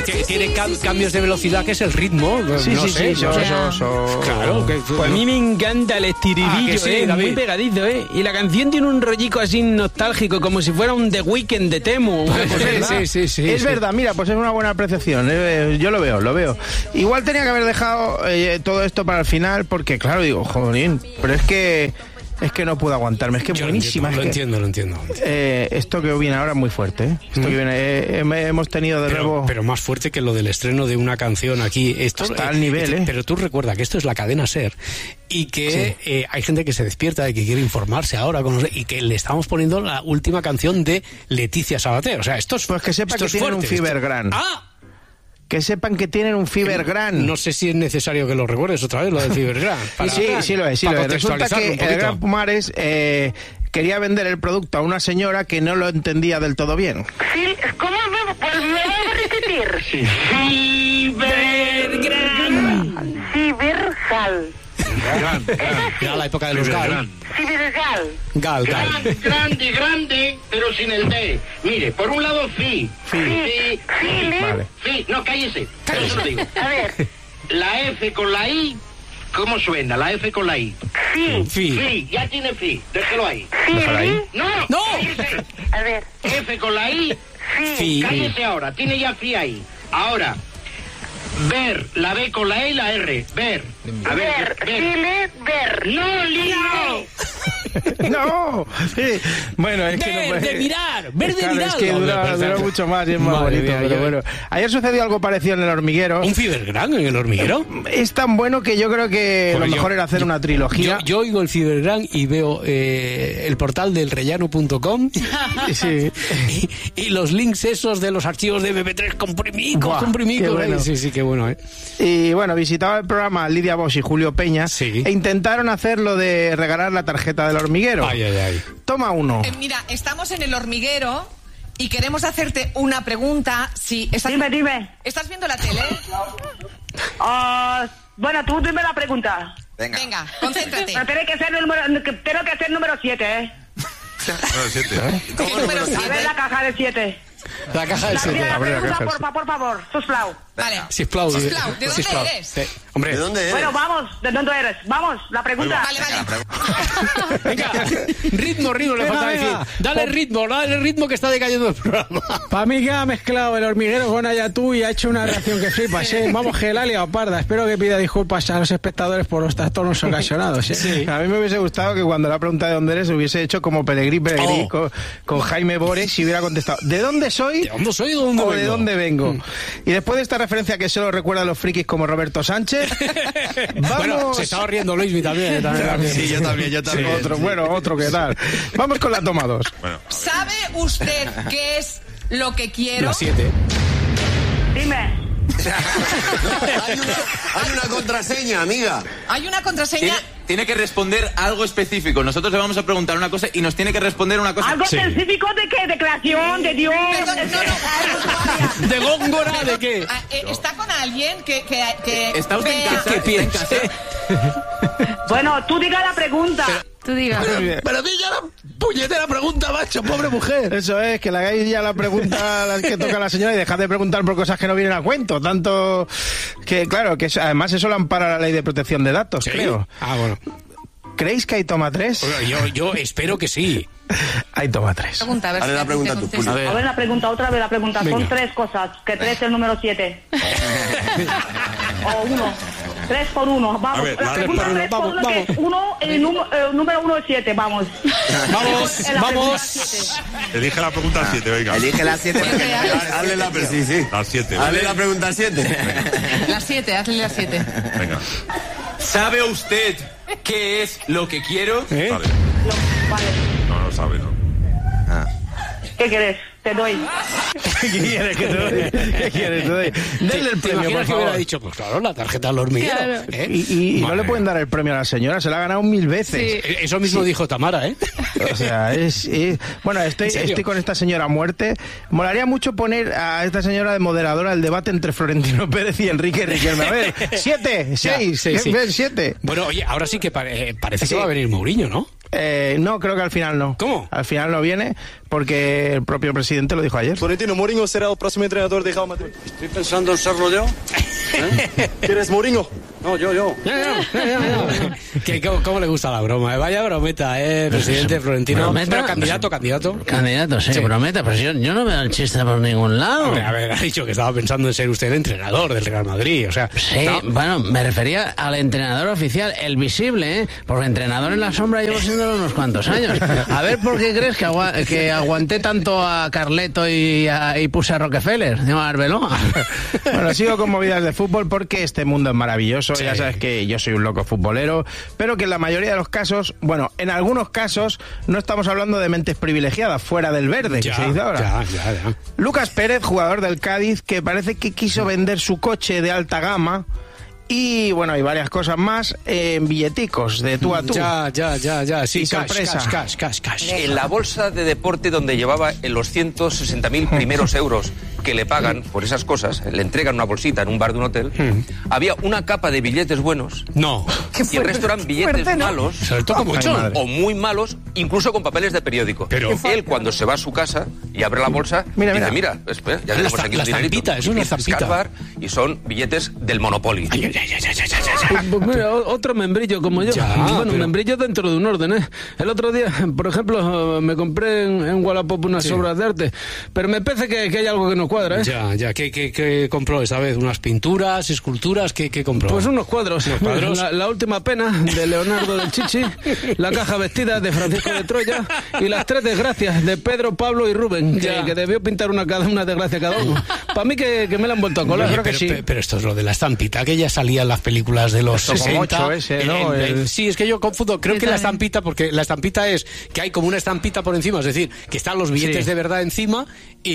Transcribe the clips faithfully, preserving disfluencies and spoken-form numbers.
sí, tiene sí, cam- sí, cambios sí. de velocidad, que es el ritmo. Sí, no sí, sé, sí, no so, sé. so, so. Claro. Que, pues a mí me encanta el estiribillo, ah, sí, eh, David. muy pegadizo, ¿eh? Y la canción tiene un rollico así nostálgico, como si fuera un The Weeknd de Temu. Sí, sí, sí. Es sí. verdad, mira, pues es una buena apreciación. Eh, yo lo veo, lo veo. Igual tenía que haber dejado eh, todo esto para el final, porque claro, digo, jodín, pero es que es que no puedo aguantarme, es que es buenísima. Lo es que, entiendo, lo entiendo. Lo entiendo. Eh, esto que viene ahora es muy fuerte, ¿eh? Esto mm. que viene, eh, hemos tenido de pero, nuevo... Pero más fuerte que lo del estreno de una canción aquí. Esto está eh, al nivel, ¿eh? Pero tú recuerda que esto es la cadena SER y que sí. eh, hay gente que se despierta y que quiere informarse ahora con los, y que le estamos poniendo la última canción de Leticia Sabater. O sea, esto es Pues que sepa esto que es tienen fuerte, un Fever esto... Gran. ¡Ah! Que sepan que tienen un Fever Gran. No sé si es necesario que lo recuerdes otra vez, lo del Fever Gran. Para, sí, sí lo es, sí lo es. Resulta que el Gran Pumares eh, quería vender el producto a una señora que no lo entendía del todo bien. Sí, ¿cómo me, pues me voy a repetir? Sí. Fever Gran. Fever Gal. Gran, gran. Era la época de los Gal. Cibergal. Gal, Gal. Grande, grande, grande, pero sin el D. Mire, por un lado, fi. Fi. Fi. Fi. Vale. Fi. No, cállese. Cállese, lo digo. A ver. La F con la I, ¿cómo suena? La F con la I. Fi. Fi. Fi. Ya tiene fi. Déjelo ahí. Déjalo ahí. No. No. Cállese. A ver. F con la I. Fi. Cállese ahora. Tiene ya fi ahí. Ahora. Ver, la B con la E y la R. Ver. A ver, Ver. Dile ver. No, Lino. No, sí. Bueno, es que Ver, no puede... de mirar, ver de claro, mirar. es que dura, dura mucho más y es más Madre bonito, mía, pero yo- bueno. Ayer sucedió algo parecido en El Hormiguero. ¿Un Fever Gran en el hormiguero? Es tan bueno que yo creo que Pues lo yo- mejor era hacer yo- una trilogía. Yo, yo oigo el Fever Gran y veo eh, el portal del rellano punto com Sí. y, y los links esos de los archivos de eme pe tres comprimicos, Buah, comprimicos. qué bueno. ¿eh? Sí, sí, qué bueno, ¿eh? Y bueno, visitaba el programa Lidia Bosch y Julio Peña Sí. e intentaron hacer lo de regalar la tarjeta del hormiguero. Ay, ay, ay. Toma uno. Eh, mira, estamos en el hormiguero y queremos hacerte una pregunta. Si estás, Dime, dime. ¿Estás viendo la tele? Ah, bueno, tú dime la pregunta. Venga. Venga, concéntrate. Pero tiene que ser el número, que- tengo que ser número siete, ¿eh? Número siete. ¿Qué número A ver siete? la caja de siete. La caja del La siete. primera abre la pregunta, caja, por, sí. fa- por favor, Susplau. Vale. Sisplau, Sisplau, ¿de dónde Sisplau. eres? Sí. Hombre, ¿De dónde eres? Bueno, vamos, ¿de dónde eres? Vamos, la pregunta. Vale, vale. venga, ritmo, ritmo, le Venga, falta venga. decir. Dale ritmo, dale ritmo que está decayendo el programa. Para mí que ha mezclado el hormiguero con Ayatú y ha hecho una reacción que flipas, ¿eh? Vamos, que la ha liado parda. Espero que pida disculpas a los espectadores por los trastornos ocasionados, ¿eh? Sí. A mí me hubiese gustado que cuando la pregunta de dónde eres hubiese hecho como Pelegrí Pelegrí Oh. con, con Jaime Bores y hubiera contestado ¿de dónde soy? ¿De dónde soy o dónde ¿O vengo? de dónde vengo? Y después de esta referencia que solo recuerda a los frikis como Roberto Sánchez, vamos... Bueno, se estaba riendo Luismi también. ¿eh? también, también. Sí, yo también, yo también. Otro, bueno, otro que tal. Vamos con la toma dos. Bueno, ¿Sabe usted qué es lo que quiero? La siete. Dime. hay, una, hay una contraseña, amiga. Hay una contraseña. Tiene, tiene que responder algo específico. Nosotros le vamos a preguntar una cosa y nos tiene que responder una cosa. ¿Algo Sí. específico de qué? ¿De creación? ¿De Dios? Perdón, no, no. ¿De Góngora? ¿De qué? Ah, eh, ¿Está con alguien que, que, que ¿Está usted en vea- casa? ¿Está en casa? Bueno, tú diga la pregunta. Tú digas. Pero diga la puñetera pregunta, macho, pobre mujer. Eso es, que le hagáis ya la pregunta a la que toca la señora y dejad de preguntar por cosas que no vienen a cuento. Tanto que, claro, que eso- además eso lo ampara la ley de protección de datos, ¿Sí? creo. Ah, bueno. ¿Creéis que hay toma tres? Bueno, Yo, yo espero que sí. Hay toma tres. Pregunta, a ver Dale si la te pregunta tú, contesto. Puli. A ver la pregunta, otra vez la pregunta. Son Venga. tres cosas. Que tres es el número siete. O uno. Tres por uno. Vamos. A ver, la dale, pregunta por uno, tres por vamos, uno, que es uno, el, número- el número uno es siete. Vamos. Vamos, En la vamos. pregunta siete. Elige la pregunta siete, venga. Elige la siete. Siete, Alex. Hazle la pregunta. Sí, sí. La siete. Hazle la pregunta siete. Las siete, hazle las siete. Venga. ¿Sabe usted qué es lo que quiero? ¿Eh? Vale. No, vale. No, no sabe, ¿no? ¿Qué quieres? Te doy. ¿Qué quieres que te doy? ¿Qué quieres que te doy? Denle el ¿Te premio, por imaginas que hubiera favor. dicho, pues claro, la tarjeta al hormiguero? ¿eh? Y, y- y no Madre le pueden dar el premio a la señora, se la ha ganado mil veces. Eh, Eso mismo dijo Tamara, ¿eh? O sea, es, es- bueno, estoy, ¿En serio? estoy con esta señora a muerte. Molaría mucho poner a esta señora de moderadora del debate entre Florentino Pérez y Enrique Riquelme. A ver, siete, Ya, seis, sí, sí. ven, siete. Bueno, oye, ahora sí que pare- eh, parece Sí. que va a venir Mourinho, ¿no? Eh, no, creo que al final no. ¿Cómo? Al final no viene porque el propio presidente lo dijo ayer. Florentino, Mourinho será el próximo entrenador de Real Madrid. Estoy pensando en serlo yo. ¿Eh? ¿Quieres Mourinho? No, yo, yo. ¿Qué, cómo, ¿Cómo le gusta la broma? Eh? Vaya brometa, ¿eh? Presidente Florentino. ¿Brometa? Pero candidato, candidato. Candidato, sí, sí. Brometa, pero yo, yo no veo el chiste por ningún lado. Hombre, a ver, ha dicho que estaba pensando en ser usted el entrenador del Real Madrid, o sea... Sí, no. Bueno, me refería al entrenador oficial, el visible, ¿eh? Porque entrenador en la sombra llevo siendo unos cuantos años. A ver, ¿por qué crees que, agua que aguanté tanto a Carleto y, a, y puse a Rockefeller? Digo, a Arbeloa. Bueno, sigo con movidas de fútbol porque este mundo es maravilloso. Sí. Ya sabes que yo soy un loco futbolero, pero que en la mayoría de los casos, bueno, en algunos casos no estamos hablando de mentes privilegiadas, fuera del verde, ya, que se dice ahora. Ya, ya, ya. Lucas Pérez, jugador del Cádiz, que parece que quiso vender su coche de alta gama. Y bueno, hay varias cosas más en billeticos de tú a tú. Ya, ya, ya, ya. Sí, cash, cash, cash, cash, cash. En la bolsa de deporte donde llevaba en los ciento sesenta mil primeros euros que le pagan por esas cosas, le entregan una bolsita en un bar de un hotel, hmm. había una capa de billetes buenos. No. Y el resto eran billetes fuerte, ¿no? malos. Se lo toca mucho. O muy malos, incluso con papeles de periódico. Pero él, cuando se va a su casa y abre la bolsa, mira, dice, mira, mira, espera, ya tenemos la, aquí la un dinerito. Estampita, es una estampita. Y son billetes del Monopoly. Ay, ay, ay, ay, ay, ay, ay. Pues, pues mira, otro membrillo como yo. Ya, bueno, pero... membrillo dentro de un orden, ¿eh? El otro día, por ejemplo, me compré en, en Wallapop unas sí. obras de arte, pero me parece que, que hay algo que no cuadra, ¿eh? Ya, ya. ¿Qué, qué, qué compró esta vez? ¿Unas pinturas, esculturas? ¿Qué, qué compró? Pues unos cuadros. ¿Unos cuadros? La, la última pena de Leonardo del Chichi, la caja vestida de Francisco de Troya y las tres desgracias de Pedro, Pablo y Rubén, que, que debió pintar una, cada una desgracia cada uno. Para mí que, que me la han vuelto a colar, Oye, creo pero, que sí. Pero, pero esto es lo de la estampita, que ya salía en las películas de los sesenta. Ese, ¿no? el, el, el... Sí, es que yo confundo. Creo que la estampita, porque la estampita es que hay como una estampita por encima, es decir, que están los billetes sí. de verdad encima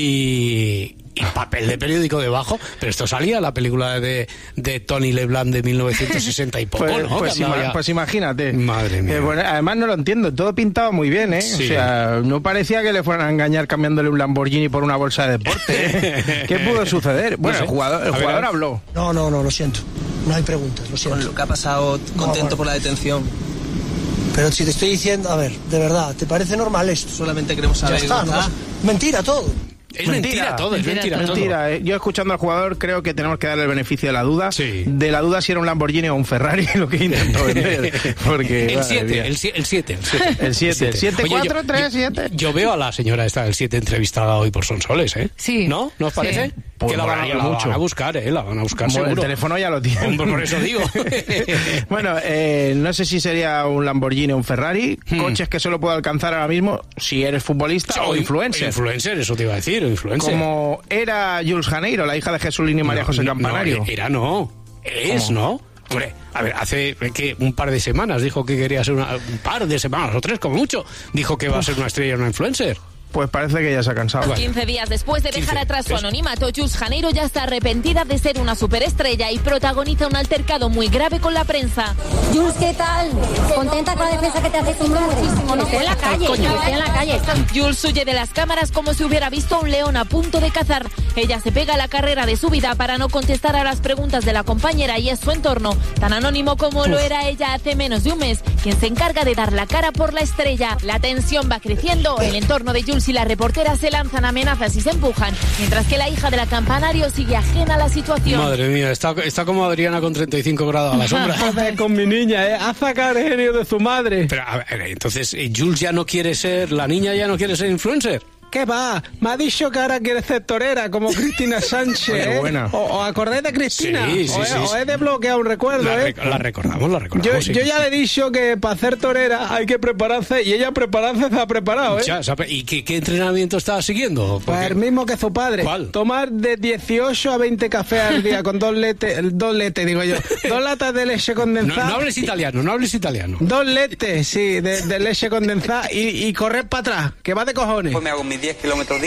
y... y papel de periódico debajo, pero esto salía en la película de, de Tony LeBlanc de mil novecientos sesenta y poco, pues, ¿no? Pues, ima pues imagínate. Madre mía. Eh, bueno, además no lo entiendo, todo pintaba muy bien, ¿eh? Sí. O sea, no parecía que le fueran a engañar cambiándole un Lamborghini por una bolsa de deporte, ¿eh? ¿Qué pudo suceder? Bueno, no sé. el jugador, el ver, jugador habló. No, no, no, lo siento. No hay preguntas, lo siento. Con lo que ha pasado, contento no, por la detención. Pero si te estoy diciendo, a ver, de verdad, ¿te parece normal esto? Solamente queremos saber. Ya está, no pasa. Mentira todo. Es mentira, mentira todo, es mentira, mentira, mentira todo. Yo escuchando al jugador creo que tenemos que darle el beneficio de la duda. Sí. De la duda si era un Lamborghini o un Ferrari lo que intentó vender. Porque, el siete, el siete, el siete. El siete, siete, cuatro, tres, siete. Yo veo a la señora esta del siete entrevistada hoy por Sonsoles, ¿eh? Sí. ¿No? ¿No os parece? Sí. Pues que la van, a, la van a buscar, ¿eh? La van a buscar bueno, seguro. El teléfono ya lo tiene. Por eso digo. Bueno, eh, no sé si sería un Lamborghini o un Ferrari. Hmm. Coches que solo puedo alcanzar ahora mismo si eres futbolista sí, o influencer. Influencer, eso te iba a decir, influencer. Como era Jules Janeiro, la hija de Jesulín y María no, José no, Campanario. No, era no. Es, ¿cómo? ¿No? Hombre, a ver, hace que un par de semanas dijo que quería ser una... Un par de semanas o tres, como mucho. Dijo que va a ser una estrella, una influencer. Pues parece que ya se ha cansado. quince días después de dejar atrás su anonimato, Jules Janeiro ya está arrepentida de ser una superestrella y protagoniza un altercado muy grave con la prensa. Jules, ¿qué tal? ¿Contenta con la defensa que te hace tu madre? No, estoy en la calle, coño, estoy en la calle. Jules huye de las cámaras como si hubiera visto a un león a punto de cazar. Ella se pega a la carrera de su vida para no contestar a las preguntas de la compañera y es su entorno, tan anónimo como Uf. lo era ella hace menos de un mes, quien se encarga de dar la cara por la estrella. La tensión va creciendo, el entorno de Jules y la reportera se lanzan amenazas y se empujan, mientras que la hija de la Campanario sigue ajena a la situación. Madre mía, está, está como Adriana con treinta y cinco grados a la sombra. Con mi niña, ¿eh? A sacar el genio de su madre. Pero, a ver, entonces, ¿Jules ya no quiere ser, la niña ya no quiere ser influencer? ¿Qué va? Me ha dicho que ahora quiere ser torera, como Cristina Sánchez, ¿eh? Buena. O, o acordáis de Cristina. Sí, sí, o, sí, o sí. he desbloqueado un recuerdo, la, ¿eh? La recordamos, la recordamos. Yo, sí. yo ya le he dicho que para ser torera hay que prepararse, y ella prepararse se ha preparado, ¿eh? Ya, ¿y qué, qué entrenamiento estaba siguiendo? Pues el mismo que su padre. ¿Cuál? Tomar de dieciocho a veinte cafés al día con dos letes, dos letes, digo yo, dos latas de leche condensada. No, no hables italiano, no hables italiano. Dos letes, sí, de, de leche condensada y, y correr para atrás, que va de cojones. Pues me hago mis diez kilómetros diarios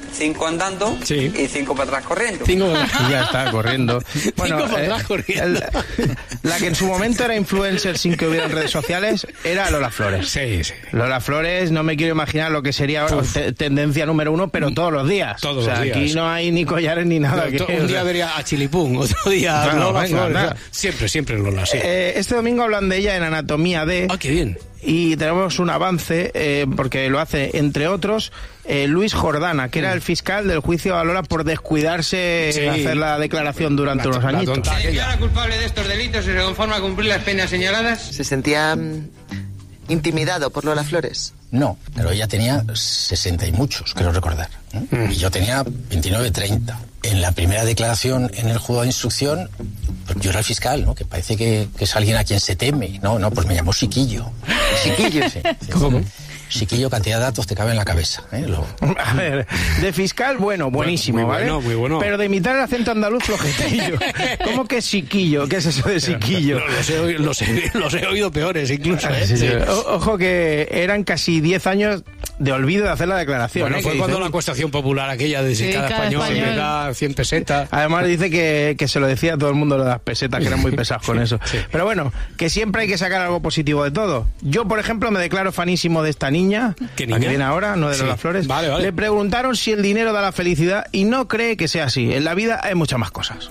cinco andando Sí. y cinco para atrás corriendo. Cinco y ya está, corriendo. Bueno, Cinco para eh, atrás corriendo. el- la que en su momento era influencer sin que hubiera redes sociales era Lola Flores. Sí, sí. Lola Flores, no me quiero imaginar lo que sería ahora te- tendencia número uno, pero todos los días. Todos o sea, los días. aquí no hay ni collares ni nada. No, que, to- o un día sea, vería a Chilipún, otro día Claro, Lola venga, Flores, nada. o sea, siempre, siempre Lola, sí. Eh, este domingo hablan de ella en Anatomía de... Ah, qué bien. Y tenemos un avance, eh, porque lo hace, entre otros, eh, Luis Jordana, que era el fiscal del juicio a Lola por descuidarse Sí. de hacer la declaración durante La- unos la añitos. tonta aquella. declara culpable de estos delitos y se conforma a cumplir las penas señaladas. ¿Se sentía mm, intimidado por Lola Flores? No, pero ella tenía sesenta y muchos, creo recordar. ¿eh? Y yo tenía veintinueve, treinta. En la primera declaración en el juzgado de instrucción, pues yo era el fiscal, ¿no? Que parece que, que es alguien a quien se teme. No, no, pues me llamó Chiquillo. ¿Chiquillo? Sí, sí. ¿Cómo? Chiquillo, cantidad de datos te cabe en la cabeza. ¿eh? Lo... A ver, de fiscal, bueno, buenísimo, Muy ¿vale? bueno, muy bueno. Pero de imitar el acento andaluz, flojetillo. ¿Cómo que Siquillo? ¿Qué es eso de Siquillo? No, los, he, oído- los, he, los he oído peores incluso. ¿eh? Sí, sí. Sí. O- ojo que eran casi diez años de olvido de hacer la declaración. Bueno, ¿eh? fue Que cuando dicen- la acuestación popular aquella de si Sí, cada, cada español, español. le da cien pesetas. Además dice que, que se lo decía a todo el mundo lo de las pesetas, que eran muy pesados con eso. Sí. Pero bueno, que siempre hay que sacar algo positivo de todo. Yo, por ejemplo, me declaro fanísimo de esta niña, ¿Qué la niña? que viene ahora, no de Sí. Lola Flores. Vale, vale. Le preguntaron si el dinero da la felicidad y no cree que sea así. En la vida hay muchas más cosas.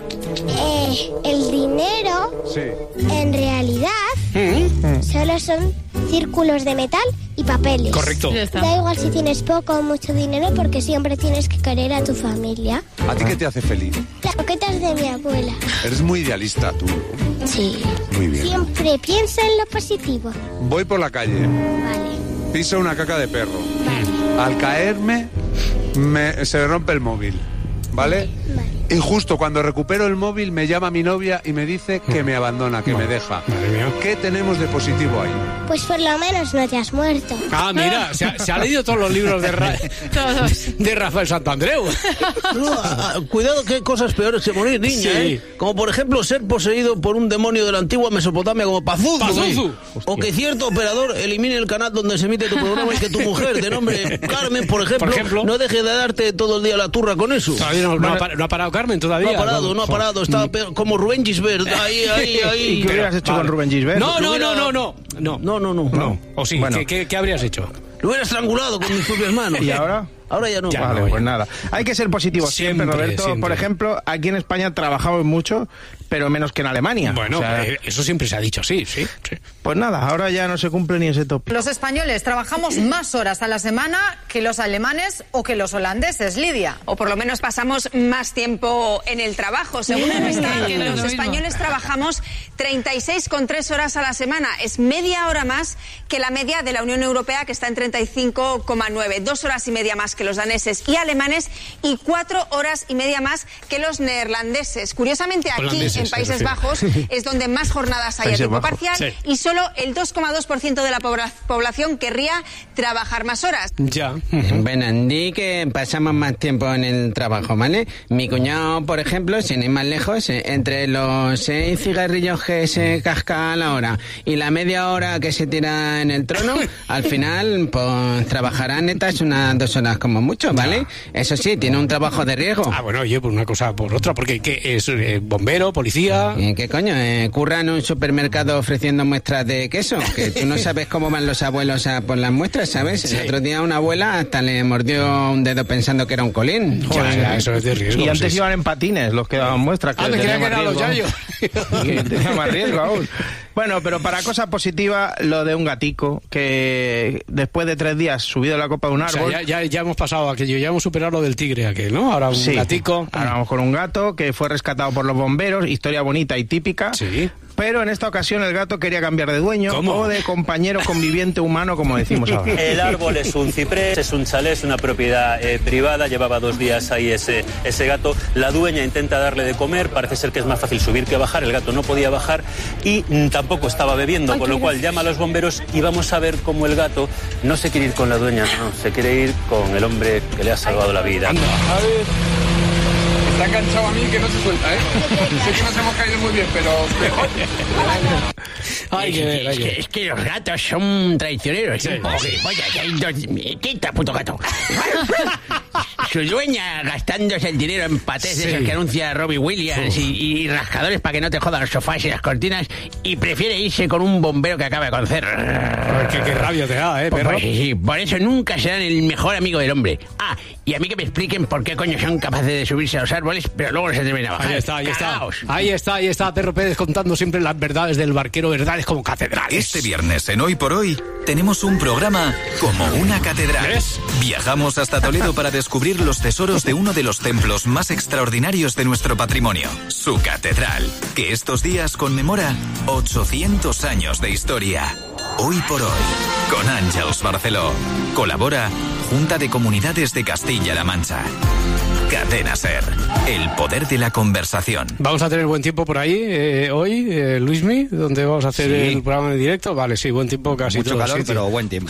Eh, el dinero, en realidad, solo son círculos de metal y papeles. Correcto. Ya está. Da igual si tienes poco o mucho dinero porque siempre tienes que querer a tu familia. ¿A ti qué te hace feliz? Las coquetas de mi abuela. Eres muy idealista tú. Sí. Muy bien. Siempre piensa en lo positivo. Voy por la calle, Vale. piso una caca de perro. Al caerme, me- se me rompe el móvil, ¿vale? Vale. Y justo cuando recupero el móvil me llama mi novia y me dice que me abandona, que me deja. Madre mía. ¿Qué tenemos de positivo ahí? Pues por lo menos no te has muerto. Ah, mira, se ha, se ha leído todos los libros de, Ra- Todos. de Rafael Santandreu. No, a- a- cuidado que hay cosas peores que morir, niña, Sí. ¿eh? Como por ejemplo ser poseído por un demonio de la antigua Mesopotamia como Pazuzu. Pazuzu. O que cierto operador elimine el canal donde se emite tu programa y que tu mujer de nombre Carmen, por ejemplo, Por ejemplo. no deje de darte todo el día la turra con eso. Todavía no, no ha, par- no ha parado Carmen todavía. No ha parado, no ha parado, está peor, como Rubén Gisbert, ahí, ahí, ahí. ¿Y qué hubieras hecho Vale. con Rubén Gisbert? No, no, Hubiera- no, no, no. No, No, no, no. no. O sí, Bueno. ¿qué, qué, qué habrías hecho? Lo hubiera estrangulado con mis propias manos. ¿Y ahora? Ahora ya no. Ya Vale, no, pues ya. nada. Hay que ser positivo siempre, Siempre, Roberto. siempre. Por ejemplo, aquí en España trabajamos mucho, pero menos que en Alemania. Bueno, O sea, eh, eso siempre se ha dicho, sí, sí. sí. pues nada, ahora ya no se cumple ni ese tope. Los españoles trabajamos más horas a la semana que los alemanes o que los holandeses, Lidia. O por lo menos pasamos más tiempo en el trabajo. Según el Eustat, Que no es los lo mismo. españoles trabajamos treinta y seis coma tres horas a la semana. Es media hora más que la media de la Unión Europea, que está en treinta y cinco coma nueve. Dos horas y media más que los daneses y alemanes y cuatro horas y media más que los neerlandeses. Curiosamente, aquí Holandeses, en se Países refiere. Bajos es donde más jornadas hay a Países tiempo Bajos. parcial Sí. y solo el dos coma dos por ciento de la pobla- población querría trabajar más horas. Ya. Bueno, di que pasamos más tiempo en el trabajo, ¿vale? Mi cuñado, por ejemplo, sin ir más lejos, eh, entre los seis cigarrillos que se casca a la hora y la media hora que se tira en el trono, al final, pues trabajará netas unas dos horas como mucho, ¿vale? Eso sí, tiene un trabajo de riesgo. Ah, bueno, oye, por una cosa por otra, porque ¿qué es? Eh, ¿Bombero, policía? ¿Y qué coño? Eh, curra en un supermercado ofreciendo muestras de queso, que tú no sabes cómo van los abuelos a por las muestras, ¿sabes? Sí. El otro día una abuela hasta le mordió un dedo pensando que era un colín. Ya, Joder. ya, eso es de riesgo. Y antes sí. iban en patines los que daban muestras. Ah, me creía tenía que más eran los riesgo. yayos. Que tenía más riesgo aún. Bueno, pero para cosa positiva, lo de un gatico que después de tres días subido a la copa de un O sea, árbol. ya, ya, ya hemos pasado aquello, ya hemos superado lo del tigre aquel, ¿no? Ahora un Sí. gatico. Ahora vamos con un gato que fue rescatado por los bomberos, historia bonita y típica. Sí. Pero en esta ocasión el gato quería cambiar de dueño ¿Cómo? o de compañero conviviente humano, como decimos ahora. El árbol es un ciprés, es un chalet, es una propiedad eh, privada, llevaba dos días ahí ese, ese gato. La dueña intenta darle de comer, parece ser que es más fácil subir que bajar, el gato no podía bajar y mm, tampoco estaba bebiendo, Ay, con lo qué cual gracioso. llama a los bomberos y vamos a ver cómo el gato no se quiere ir con la dueña, no, se quiere ir con el hombre que le ha salvado la vida. A ver. Está enganchado a mí que no se suelta, ¿eh? Sé que nos hemos caído muy bien, pero mejor. Hay que ver, hay es, que que, ver. es que los gatos son traicioneros. Sí, ¿eh? sí. Oye, hay dos... Quita, puto gato. su dueña gastándose el dinero en patés Sí. de esos que anuncia Robbie Williams y, y rascadores para que no te jodan los sofás y las cortinas, y prefiere irse con un bombero que acaba de conocer. Qué, qué rabia te da, ¿eh, Pues, perro? pues sí, sí, por eso nunca serán el mejor amigo del hombre. Ah, y a mí que me expliquen por qué coño son capaces de subirse a los árboles, pero luego no se atreven a bajar. Ahí está, ahí está. Cagaos. Ahí está, ahí está, Perro Pérez contando siempre las verdades del barquero, verdades como catedrales. Este viernes en Hoy por Hoy tenemos un programa como una catedral. ¿Ves? Viajamos hasta Toledo para descubrir los tesoros de uno de los templos más extraordinarios de nuestro patrimonio, su catedral, que estos días conmemora ochocientos años de historia. Hoy por Hoy, con Àngels Barceló. Colabora Junta de Comunidades de Castilla-La Mancha. Cadena SER, el poder de la conversación. Vamos a tener buen tiempo por ahí eh, hoy, eh, Luismi, donde vamos a hacer Sí. el programa en directo. Vale, sí, buen tiempo casi Mucho todo el calor, sitio. pero buen tiempo.